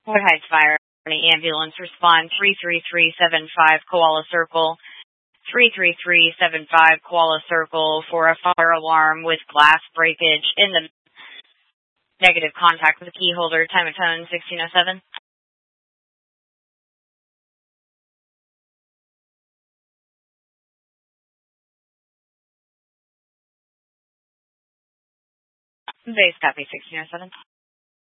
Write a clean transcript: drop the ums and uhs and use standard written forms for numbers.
Wood Heights Fire Ambulance respond 33375 Koala Circle. 33375 Koala Circle for a fire alarm with glass breakage in the negative contact with the key holder. Time of tone 1607. Base copy 1607.